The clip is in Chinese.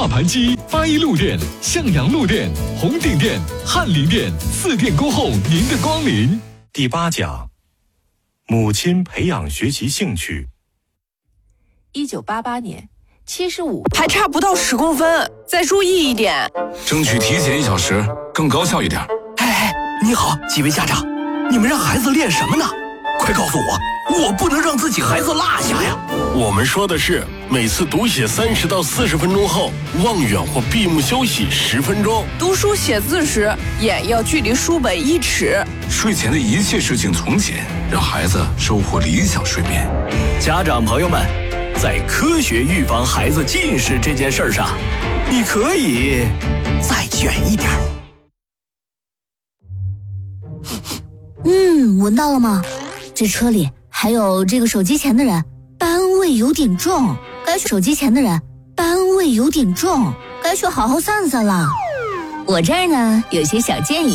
大盘鸡，八一路店、向阳路店、红顶店、翰林店4店恭候您的光临。 第8讲，母亲培养学习兴趣。 1988年，75 还差不到10公分，再注意一点， 争取提前1小时，更高效一点。 哎，你好，几位家长，你们让孩子练什么呢？快告诉我，我不能让自己孩子落下呀。 我们说的是每次读写30到40分钟后，望远或闭目休息10分钟。 读书写字时，眼要距离书本1尺。 睡前的一切事情从简，让孩子收获理想睡眠。 家长朋友们，在科学预防孩子近视这件事上，你可以再卷一点。 闻到了吗？这车里还有这个手机前的人，班味有点重，该去手机前的人，班味有点重，该去好好散散了。我这儿呢有些小建议。